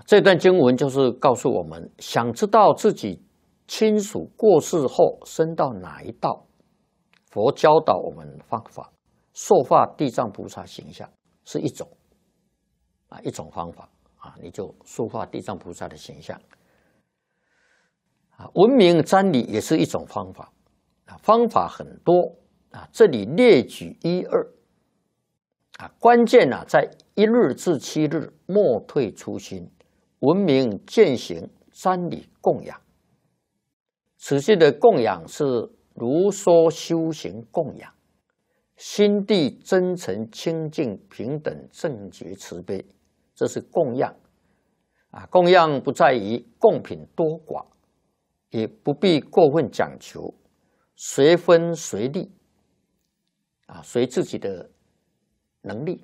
这段经文就是告诉我们，想知道自己亲属过世后升到哪一道，佛教导我们方法，塑化地藏菩萨形象是一种方法你就塑化地藏菩萨的形象文明瞻礼也是一种方法方法很多这里列举一二关键在1日至7日莫退初心，文明践行瞻礼供养。此句的供养是如说修行供养，心地真诚清净平等正觉慈悲，这是供养供养不在于供品多寡，也不必过分讲求，随分随力随自己的能力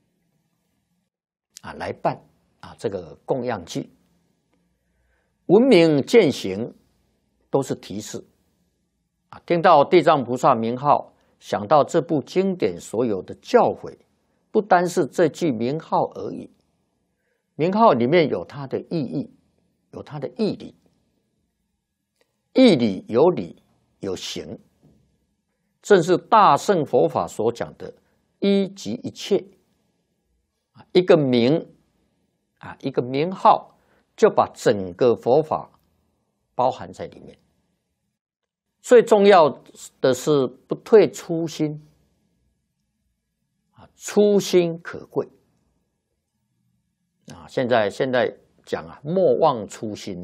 来办这个供养祭。文明践行都是提示听到地藏菩萨名号，想到这部经典所有的教诲，不单是这句名号而已，名号里面有它的意义，有它的义理，义理有理有行，正是大乘佛法所讲的一即一切一个名一个名号就把整个佛法包含在里面。最重要的是不退初心初心可贵现在讲莫忘初心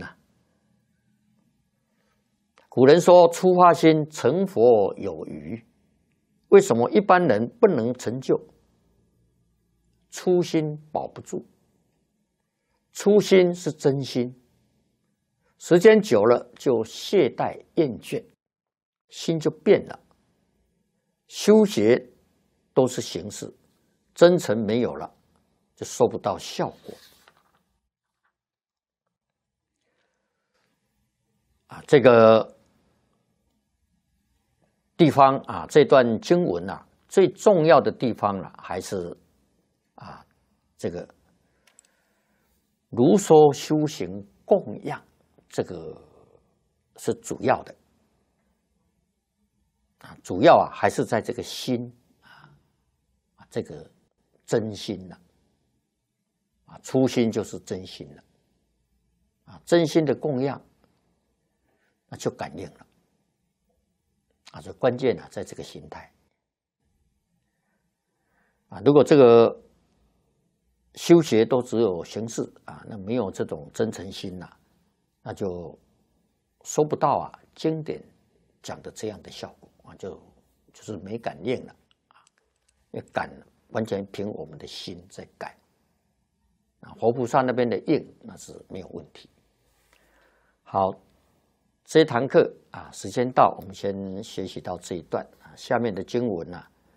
古人说初发心成佛有余，为什么一般人不能成就？初心保不住，初心是真心，时间久了就懈怠厌倦，心就变了。修学都是形式，真诚没有了，就收不到效果。这个地方这段经文最重要的地方还是这个如说修行供养，这个是主要的主要还是在这个心这个真心初心就是真心了真心的供养，那就感应了这关键在这个心态如果这个修学都只有形式那没有这种真诚心那就收不到经典讲的这样的效果就是没感应了因为感完全凭我们的心在感佛菩萨那边的应那是没有问题。好，这一堂课时间到，我们先学习到这一段下面的经文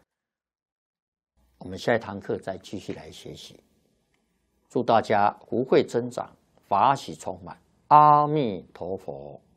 我们下一堂课再继续来学习。祝大家福慧增长，法喜充满，阿弥陀佛。